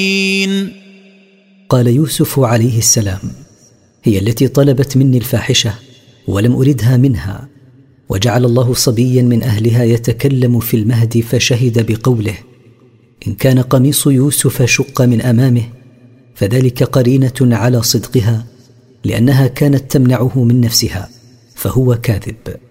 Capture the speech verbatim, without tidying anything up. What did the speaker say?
قال يوسف عليه السلام: هي التي طلبت مني الفاحشة ولم أردها منها، وجعل الله صبيا من أهلها يتكلم في المهد فشهد بقوله: إن كان قميص يوسف شق من أمامه فذلك قرينة على صدقها، لأنها كانت تمنعه من نفسها، فهو كاذب.